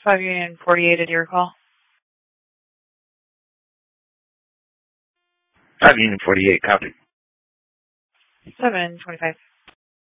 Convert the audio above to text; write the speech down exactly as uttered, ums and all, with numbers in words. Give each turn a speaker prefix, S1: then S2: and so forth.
S1: five Union forty-eight, did you recall?
S2: five Union forty-eight, copy.
S1: seven twenty-five.